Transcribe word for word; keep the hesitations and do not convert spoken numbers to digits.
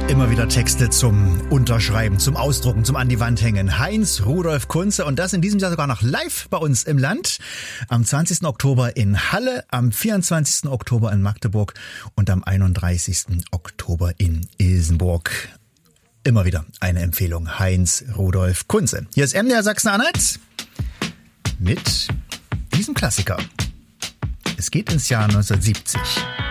Immer wieder Texte zum Unterschreiben, zum Ausdrucken, zum an die Wand hängen. Heinz Rudolf Kunze und das in diesem Jahr sogar noch live bei uns im Land. Am zwanzigsten Oktober in Halle, am vierundzwanzigsten Oktober in Magdeburg und am einunddreißigsten Oktober in Ilsenburg. Immer wieder eine Empfehlung. Heinz Rudolf Kunze. Hier ist M D R Sachsen-Anhalt mit diesem Klassiker. Es geht ins Jahr neunzehnhundertsiebzig.